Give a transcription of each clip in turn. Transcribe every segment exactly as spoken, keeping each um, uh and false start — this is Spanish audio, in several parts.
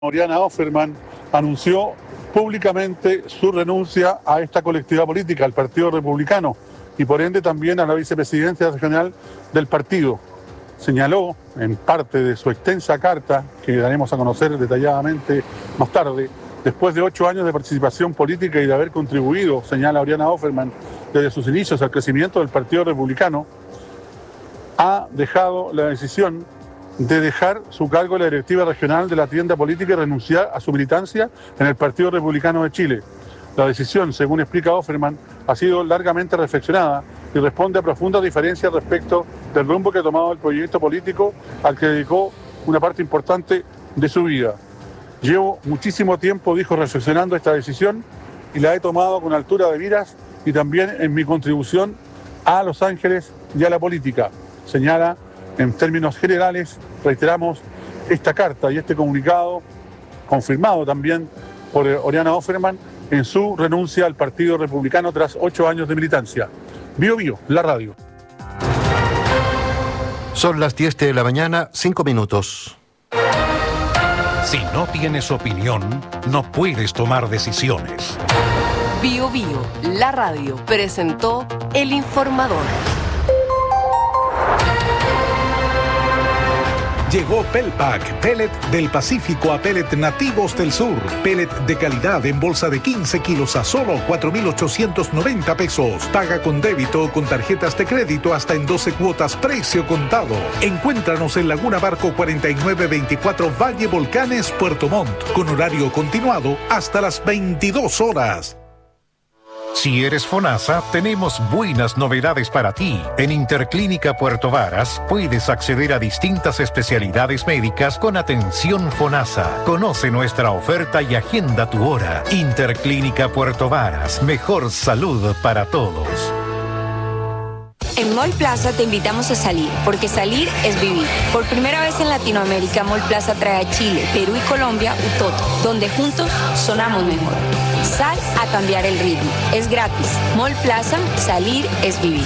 Oriana Offerman anunció públicamente su renuncia a esta colectividad política, al Partido Republicano, y por ende también a la vicepresidencia regional del partido. Señaló, en parte de su extensa carta, que daremos a conocer detalladamente más tarde, después de ocho años de participación política y de haber contribuido, señala Oriana Offerman, desde sus inicios al crecimiento del Partido Republicano, ha dejado la decisión de dejar su cargo en la directiva regional de la tienda política y renunciar a su militancia en el Partido Republicano de Chile. La decisión, según explica Offerman, ha sido largamente reflexionada y responde a profundas diferencias respecto del rumbo que ha tomado el proyecto político al que dedicó una parte importante de su vida. Llevo muchísimo tiempo, dijo, reflexionando esta decisión y la he tomado con altura de miras y también en mi contribución a Los Ángeles y a la política, señala. En términos generales, reiteramos esta carta y este comunicado, confirmado también por Oriana Offerman, en su renuncia al Partido Republicano tras ocho años de militancia. Bio Bio, la radio. Son las diez de la mañana, cinco minutos. Si no tienes opinión, no puedes tomar decisiones. Bio Bio, la radio, presentó El Informador. Llegó Pelpac, pellet del Pacífico a pellet nativos del sur. Pellet de calidad en bolsa de quince kilos a solo cuatro mil ochocientos noventa pesos. Paga con débito o con tarjetas de crédito hasta en doce cuotas, precio contado. Encuéntranos en Laguna Barco cuarenta y nueve veinticuatro Valle Volcanes, Puerto Montt, con horario continuado hasta las veintidós horas. Si eres FONASA, tenemos buenas novedades para ti. En Interclínica Puerto Varas puedes acceder a distintas especialidades médicas con atención FONASA. Conoce nuestra oferta y agenda tu hora. Interclínica Puerto Varas, mejor salud para todos. En Mall Plaza te invitamos a salir, porque salir es vivir. Por primera vez en Latinoamérica, Mall Plaza trae a Chile, Perú y Colombia Utoto, donde juntos sonamos mejor. Sal a cambiar el ritmo. Es gratis. Mall Plaza, salir es vivir.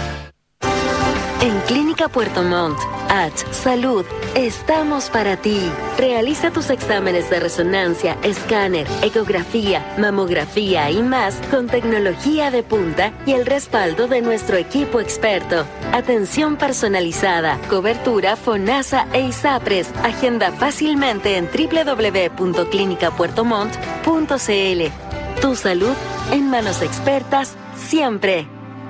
En Clínica Puerto Montt, H Salud, estamos para ti. Realiza tus exámenes de resonancia, escáner, ecografía, mamografía y más con tecnología de punta y el respaldo de nuestro equipo experto. Atención personalizada, cobertura FONASA e ISAPRES. Agenda fácilmente en doble u doble u doble u punto clínica puerto montt punto c l. Tu salud en manos expertas siempre.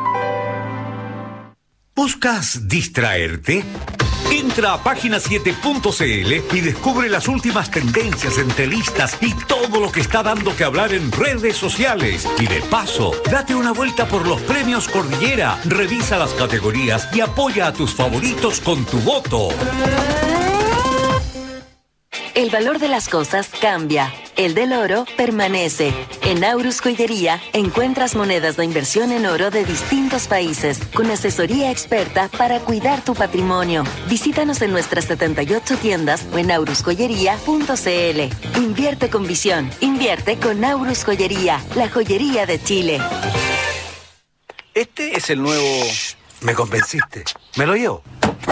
¿Buscas distraerte? Entra a página siete punto c l y descubre las últimas tendencias, entrevistas y todo lo que está dando que hablar en redes sociales. Y de paso, date una vuelta por los premios Cordillera, revisa las categorías y apoya a tus favoritos con tu voto. El valor de las cosas cambia. El del oro permanece. En Aurus Joyería encuentras monedas de inversión en oro de distintos países, con asesoría experta para cuidar tu patrimonio. Visítanos en nuestras setenta y ocho tiendas o en aurus joyería punto c l. Invierte con visión. Invierte con Aurus Joyería, la joyería de Chile. Este es el nuevo... Shh, me convenciste. ¿Me lo llevo?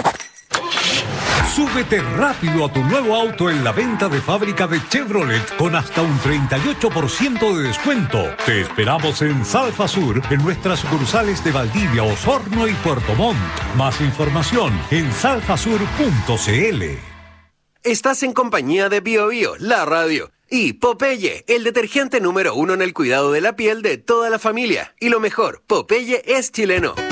Súbete rápido a tu nuevo auto en la venta de fábrica de Chevrolet con hasta un treinta y ocho por ciento de descuento. Te esperamos en Salfa Sur, en nuestras sucursales de Valdivia, Osorno y Puerto Montt. Más información en salfasur punto c l. Estás en compañía de Bio Bio, la radio. Y Popeye, el detergente número uno en el cuidado de la piel de toda la familia. Y lo mejor, Popeye es chileno.